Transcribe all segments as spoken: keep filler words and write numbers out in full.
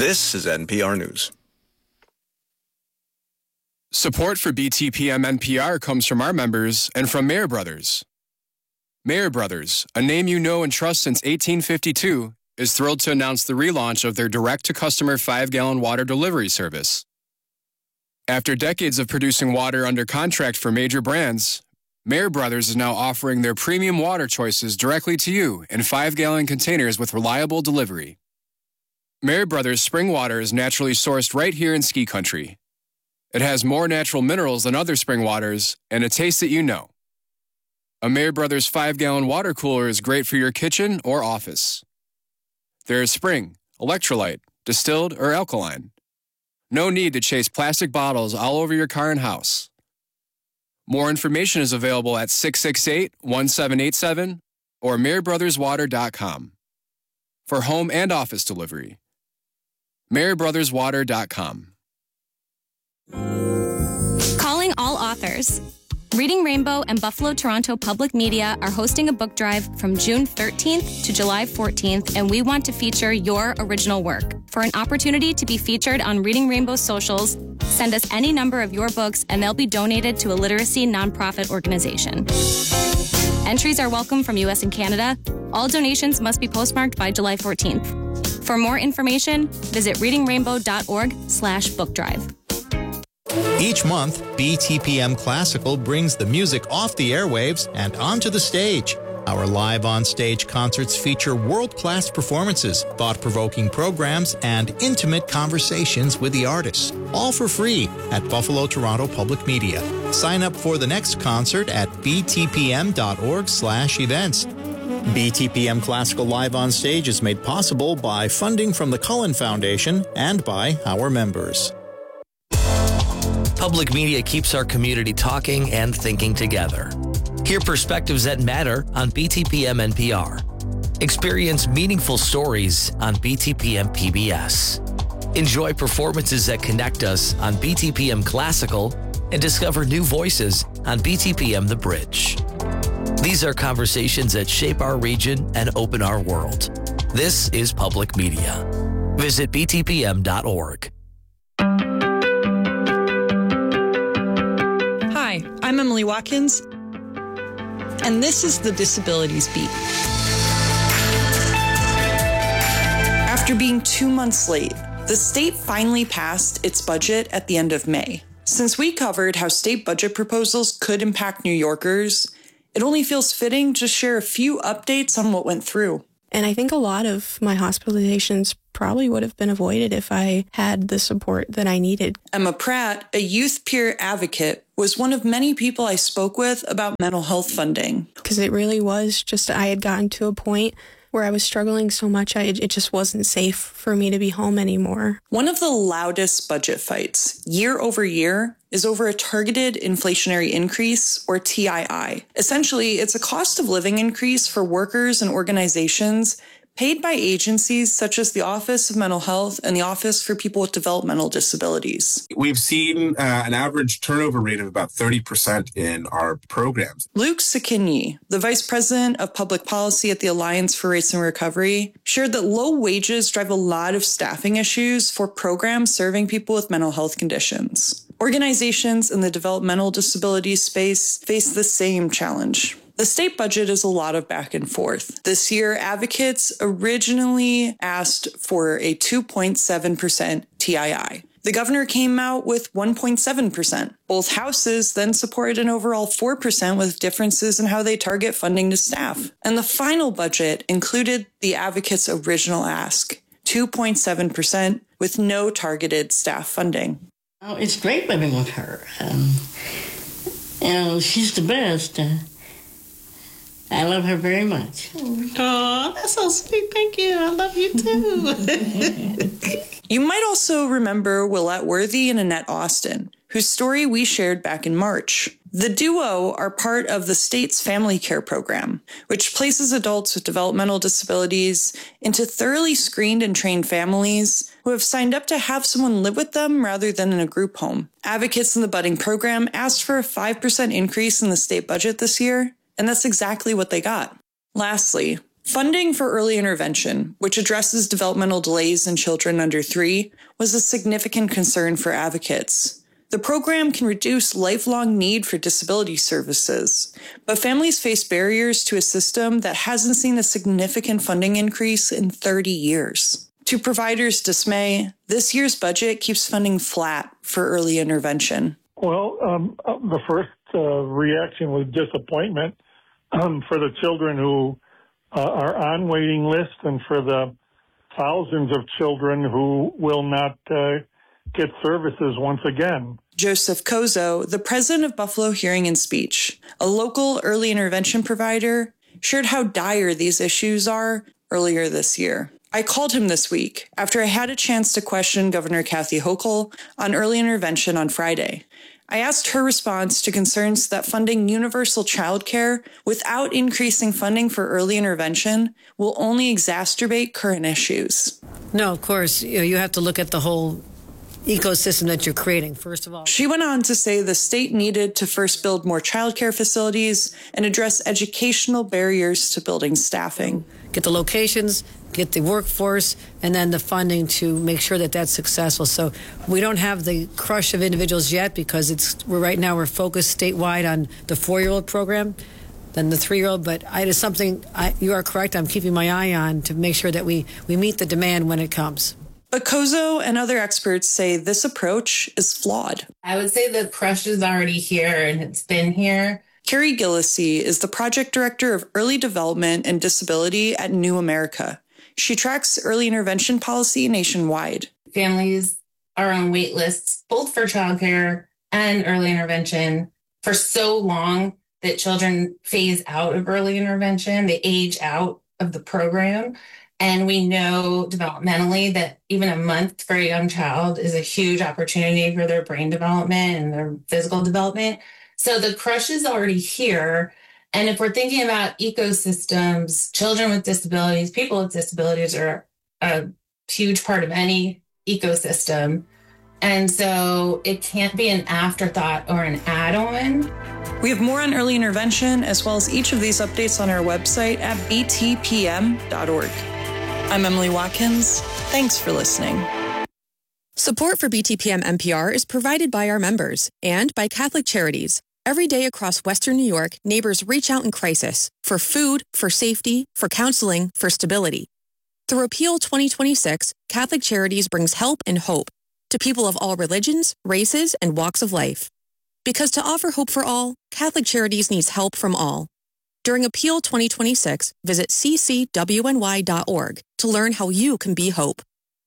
This is N P R News. Support for B T P M N P R comes from our members and from Mayer Brothers. Mayer Brothers, a name you know and trust since eighteen fifty-two, is thrilled to announce the relaunch of their direct-to-customer five-gallon water delivery service. After decades of producing water under contract for major brands, Mayer Brothers is now offering their premium water choices directly to you in five-gallon containers with reliable delivery. Mayer Brothers spring water is naturally sourced right here in Ski Country. It has more natural minerals than other spring waters and a taste that you know. A Mayer Brothers five-gallon water cooler is great for your kitchen or office. There is spring, electrolyte, distilled, or alkaline. No need to chase plastic bottles all over your car and house. More information is available at six six eight, one seven eight seven or mayer brothers water dot com. For home and office delivery, mayer brothers water dot com. Calling all authors. Reading Rainbow and Buffalo Toronto Public Media are hosting a book drive from June thirteenth to July fourteenth, and we want to feature your original work. For an opportunity to be featured on Reading Rainbow's socials, send us any number of your books and they'll be donated to a literacy nonprofit organization. Entries are welcome from U S and Canada. All donations must be postmarked by July fourteenth. For more information, visit reading rainbow dot org slash book drive. Each month, B T P M Classical brings the music off the airwaves and onto the stage. Our live on-stage concerts feature world-class performances, thought-provoking programs, and intimate conversations with the artists, all for free at Buffalo Toronto Public Media. Sign up for the next concert at b t p m dot org slash events. B T P M Classical Live on Stage is made possible by funding from the Cullen Foundation and by our members. Public media keeps our community talking and thinking together. Hear perspectives that matter on B T P M N P R. Experience meaningful stories on B T P M P B S. Enjoy performances that connect us on B T P M Classical and discover new voices on B T P M The Bridge. These are conversations that shape our region and open our world. This is public media. Visit b t p m dot org. Hi, I'm Emily Watkins, and this is the Disabilities Beat. After being two months late, the state finally passed its budget at the end of May. Since we covered how state budget proposals could impact New Yorkers, it only feels fitting to share a few updates on what went through. And I think a lot of my hospitalizations probably would have been avoided if I had the support that I needed. Emma Pratt, a youth peer advocate, was one of many people I spoke with about mental health funding. Because it really was just, I had gotten to a point where I was struggling so much, I, it just wasn't safe for me to be home anymore. One of the loudest budget fights, year over year, is over a targeted inflationary increase, or T I I. Essentially, it's a cost of living increase for workers and organizations paid by agencies such as the Office of Mental Health and the Office for People with Developmental Disabilities. We've seen uh, an average turnover rate of about thirty percent in our programs. Luke Sakinyi, the Vice President of Public Policy at the Alliance for Race and Recovery, shared that low wages drive a lot of staffing issues for programs serving people with mental health conditions. Organizations in the developmental disability space face the same challenge. The state budget is a lot of back and forth. This year, advocates originally asked for a two point seven percent T I I. The governor came out with one point seven percent. Both houses then supported an overall four percent with differences in how they target funding to staff. And the final budget included the advocates' original ask, two point seven percent, with no targeted staff funding. Oh, it's great living with her. Um, you know, she's the best. Uh, I love her very much. Oh, that's so sweet. Thank you. I love you too. You might also remember Willette Worthy and Annette Austin, whose story we shared back in March. The duo are part of the state's family care program, which places adults with developmental disabilities into thoroughly screened and trained families who have signed up to have someone live with them rather than in a group home. Advocates in the budding program asked for a five percent increase in the state budget this year, and that's exactly what they got. Lastly, Funding for early intervention, which addresses developmental delays in children under three, was a significant concern for advocates. The program can reduce lifelong need for disability services, but families face barriers to a system that hasn't seen a significant funding increase in thirty years. To providers' dismay, this year's budget keeps funding flat for early intervention. Well, um, the first uh, reaction was disappointment um, for the children who uh, are on waiting lists and for the thousands of children who will not uh, get services once again. Joseph Kozo, the president of Buffalo Hearing and Speech, a local early intervention provider, shared how dire these issues are earlier this year. I called him this week after I had a chance to question Governor Kathy Hochul on early intervention on Friday. I asked her response to concerns that funding universal childcare without increasing funding for early intervention will only exacerbate current issues. No, of course, you know, you have to look at the whole ecosystem that you're creating, first of all. She went on to say the state needed to first build more childcare facilities and address educational barriers to building staffing. Get the locations, get the workforce, and then the funding to make sure that that's successful. So we don't have the crush of individuals yet because it's we're right now we're focused statewide on the four-year-old program, then the three-year-old. But it is something I, you are correct. I'm keeping my eye on to make sure that we we meet the demand when it comes. But Kozo and other experts say this approach is flawed. I would say the crush is already here and it's been here. Carrie Gillisey is the project director of early development and disability at New America. She tracks early intervention policy nationwide. Families are on wait lists, both for childcare and early intervention, for so long that children phase out of early intervention. They age out of the program. And we know developmentally that even a month for a young child is a huge opportunity for their brain development and their physical development. So the crush is already here. And if we're thinking about ecosystems, children with disabilities, people with disabilities are a huge part of any ecosystem. And so it can't be an afterthought or an add-on. We have more on early intervention as well as each of these updates on our website at b t p m dot org. I'm Emily Watkins. Thanks for listening. Support for B T P M N P R is provided by our members and by Catholic Charities. Every day across Western New York, neighbors reach out in crisis for food, for safety, for counseling, for stability. Through Appeal twenty twenty-six, Catholic Charities brings help and hope to people of all religions, races, and walks of life. Because to offer hope for all, Catholic Charities needs help from all. During Appeal twenty twenty-six, visit c c w n y dot org to learn how you can be hope.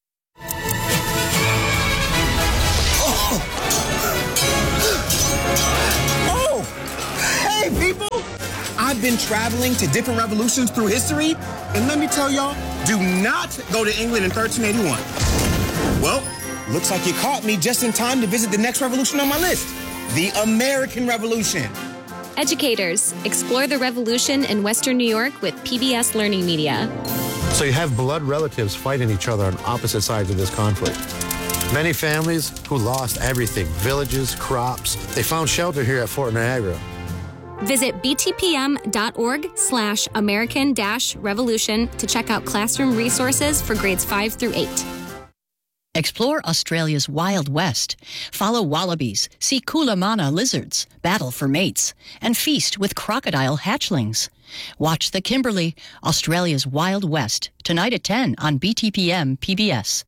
Oh! Hey, people! I've been traveling to different revolutions through history, and let me tell y'all, do not go to England in thirteen eighty-one. Well, looks like you caught me just in time to visit the next revolution on my list, the American Revolution. Educators, explore the revolution in Western New York with P B S Learning Media. So you have blood relatives fighting each other on opposite sides of this conflict. Many families who lost everything, villages, crops, they found shelter here at Fort Niagara. Visit b t p m dot org slash American dash revolution to check out classroom resources for grades five through eight. Explore Australia's Wild West. Follow wallabies, see Coolamana lizards, battle for mates, and feast with crocodile hatchlings. Watch The Kimberley, Australia's Wild West, tonight at ten on B T P M P B S.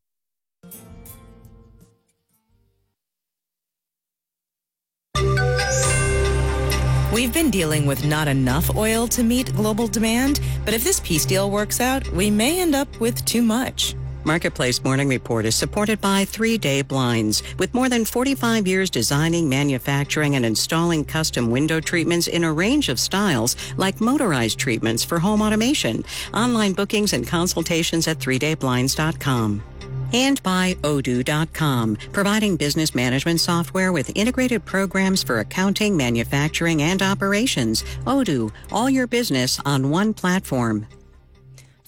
We've been dealing with not enough oil to meet global demand, but if this peace deal works out, we may end up with too much. Marketplace Morning Report is supported by Three Day Blinds. With more than forty-five years designing, manufacturing, and installing custom window treatments in a range of styles, like motorized treatments for home automation. Online bookings and consultations at three day blinds dot com. And by Odoo dot com, providing business management software with integrated programs for accounting, manufacturing, and operations. Odoo, all your business on one platform.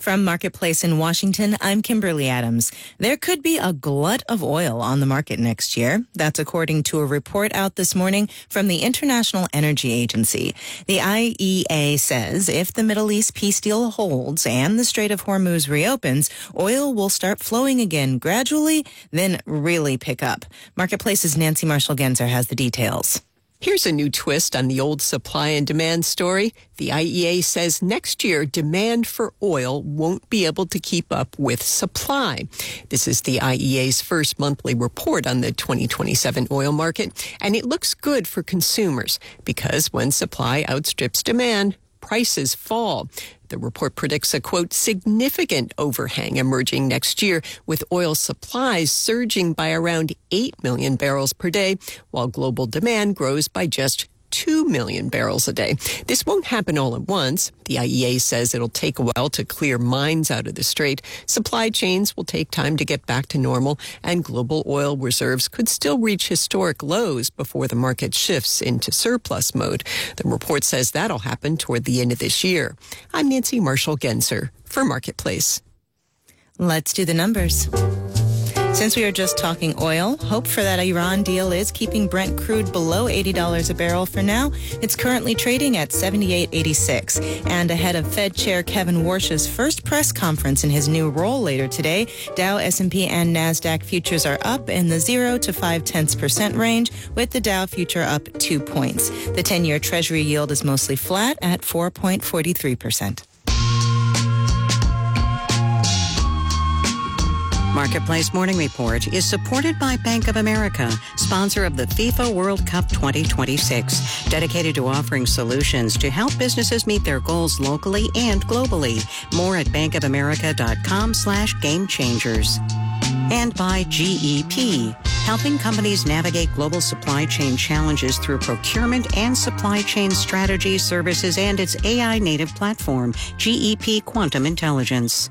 From Marketplace in Washington, I'm Kimberly Adams. There could be a glut of oil on the market next year. That's according to a report out this morning from the International Energy Agency. The I E A says if the Middle East peace deal holds and the Strait of Hormuz reopens, oil will start flowing again gradually, then really pick up. Marketplace's Nancy Marshall-Genzer has the details. Here's a new twist on the old supply and demand story. The I E A says next year demand for oil won't be able to keep up with supply. This is the I E A's first monthly report on the twenty twenty-seven oil market, and it looks good for consumers because when supply outstrips demand, prices fall. The report predicts a, quote, significant overhang emerging next year, with oil supplies surging by around eight million barrels per day, while global demand grows by just two million barrels a day. This won't happen all at once. The I E A says it'll take a while to clear mines out of the strait. Supply chains will take time to get back to normal, and global oil reserves could still reach historic lows before the market shifts into surplus mode. The report says that'll happen toward the end of this year. I'm Nancy Marshall-Genzer for Marketplace. Let's do the numbers. Since we are just talking oil, hope for that Iran deal is keeping Brent crude below eighty dollars a barrel for now. It's currently trading at seventy-eight eighty-six. And ahead of Fed Chair Kevin Warsh's first press conference in his new role later today, Dow, S and P, and NASDAQ futures are up in the zero to five tenths percent range, with the Dow future up two points. The ten-year Treasury yield is mostly flat at four point four three percent. Marketplace Morning Report is supported by Bank of America, sponsor of the FIFA World Cup twenty twenty-six, dedicated to offering solutions to help businesses meet their goals locally and globally. More at bankofamerica.com slash game changers. And by G E P, helping companies navigate global supply chain challenges through procurement and supply chain strategy services and its A I-native platform, G E P Quantum Intelligence.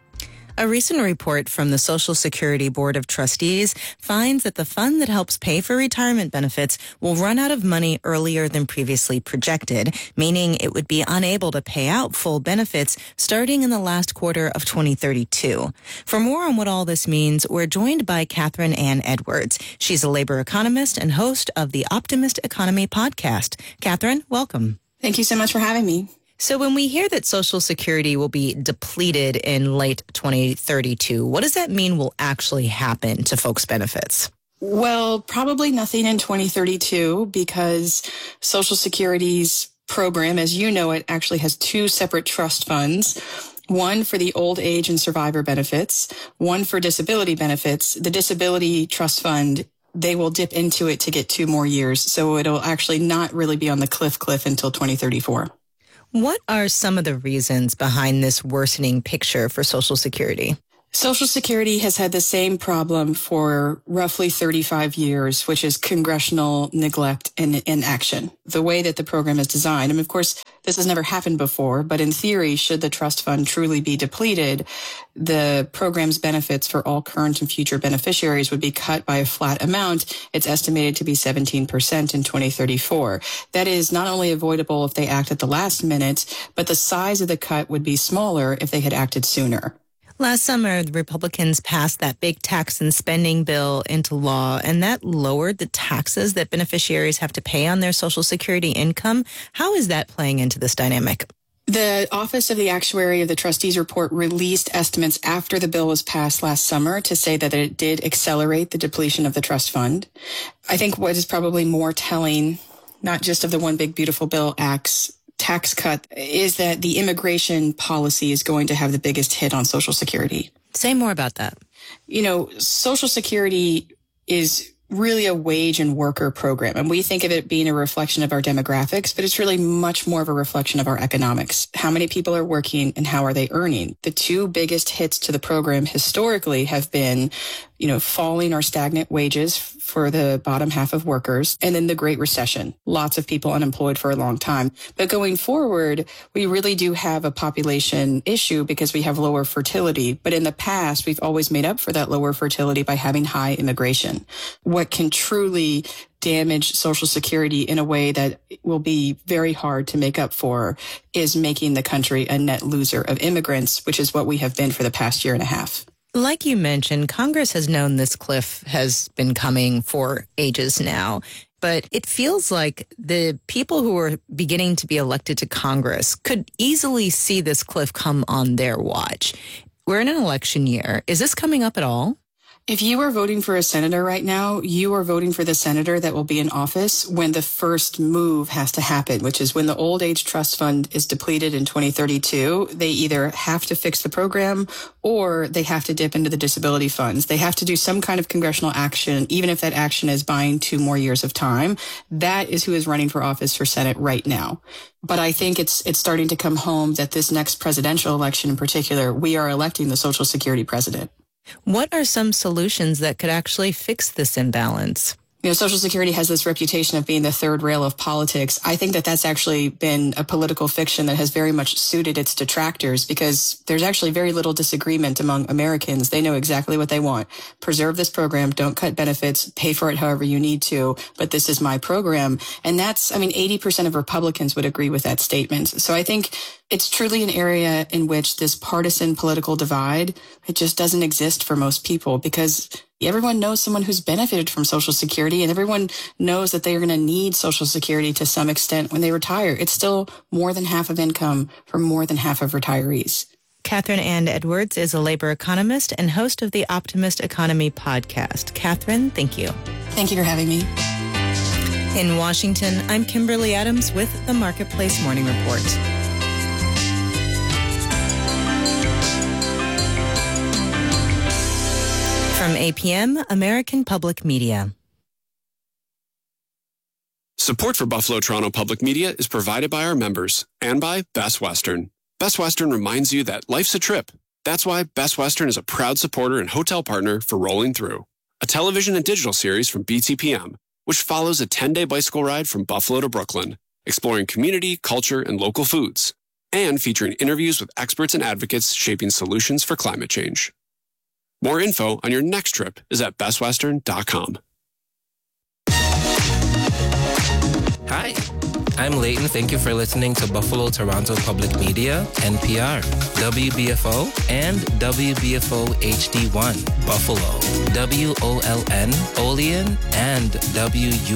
A recent report from the Social Security Board of Trustees finds that the fund that helps pay for retirement benefits will run out of money earlier than previously projected, meaning it would be unable to pay out full benefits starting in the last quarter of twenty thirty-two. For more on what all this means, we're joined by Catherine Ann Edwards. She's a labor economist and host of the Optimist Economy podcast. Catherine, welcome. Thank you so much for having me. So when we hear that Social Security will be depleted in late twenty thirty-two, what does that mean will actually happen to folks' benefits? Well, probably nothing in twenty thirty-two because Social Security's program, as you know it, actually has two separate trust funds. One for the old age and survivor benefits, one for disability benefits. The disability trust fund, they will dip into it to get two more years. So it'll actually not really be on the cliff cliff until twenty thirty-four. What are some of the reasons behind this worsening picture for Social Security? Social Security has had the same problem for roughly thirty-five years, which is congressional neglect and inaction. The way that the program is designed, I mean, of course, this has never happened before, but in theory, should the trust fund truly be depleted, the program's benefits for all current and future beneficiaries would be cut by a flat amount. It's estimated to be seventeen percent in twenty thirty-four. That is not only avoidable if they act at the last minute, but the size of the cut would be smaller if they had acted sooner. Last summer, the Republicans passed that big tax and spending bill into law, and that lowered the taxes that beneficiaries have to pay on their Social Security income. How is that playing into this dynamic? The Office of the Actuary of the Trustees Report released estimates after the bill was passed last summer to say that it did accelerate the depletion of the trust fund. I think what is probably more telling, not just of the One Big Beautiful Bill Act's tax cut, is that the immigration policy is going to have the biggest hit on Social Security. Say more about that. You know, Social Security is really a wage and worker program, and we think of it being a reflection of our demographics, but it's really much more of a reflection of our economics. How many people are working and how are they earning? The two biggest hits to the program historically have been you know, falling or stagnant wages for the bottom half of workers, and then the Great Recession. Lots of people unemployed for a long time. But going forward, we really do have a population issue because we have lower fertility. But in the past, we've always made up for that lower fertility by having high immigration. What can truly damage Social Security in a way that will be very hard to make up for is making the country a net loser of immigrants, which is what we have been for the past year and a half. Like you mentioned, Congress has known this cliff has been coming for ages now, but it feels like the people who are beginning to be elected to Congress could easily see this cliff come on their watch. We're in an election year. Is this coming up at all? If you are voting for a senator right now, you are voting for the senator that will be in office when the first move has to happen, which is when the old age trust fund is depleted in twenty thirty-two. They either have to fix the program or they have to dip into the disability funds. They have to do some kind of congressional action, even if that action is buying two more years of time. That is who is running for office for Senate right now. But I think it's it's starting to come home that this next presidential election in particular, we are electing the Social Security president. What are some solutions that could actually fix this imbalance? You know, Social Security has this reputation of being the third rail of politics. I think that that's actually been a political fiction that has very much suited its detractors because there's actually very little disagreement among Americans. They know exactly what they want. Preserve this program, don't cut benefits, pay for it however you need to, but this is my program. And that's, I mean, eighty percent of Republicans would agree with that statement. So I think it's truly an area in which this partisan political divide, it just doesn't exist for most people because everyone knows someone who's benefited from Social Security and everyone knows that they are going to need Social Security to some extent when they retire. It's still more than half of income for more than half of retirees. Catherine Ann Edwards is a labor economist and host of the Optimist Economy podcast. Catherine, thank you. Thank you for having me. In Washington, I'm Kimberly Adams with the Marketplace Morning Report. From A P M, American Public Media. Support for Buffalo Toronto Public Media is provided by our members and by Best Western. Best Western reminds you that life's a trip. That's why Best Western is a proud supporter and hotel partner for Rolling Through, a television and digital series from B T P M, which follows a ten-day bicycle ride from Buffalo to Brooklyn, exploring community, culture, and local foods, and featuring interviews with experts and advocates shaping solutions for climate change. More info on your next trip is at best western dot com. Hi, I'm Leighton. Thank you for listening to Buffalo Toronto Public Media, N P R, W B F O, and W B F O H D one, Buffalo, W O L N, Olean, and W U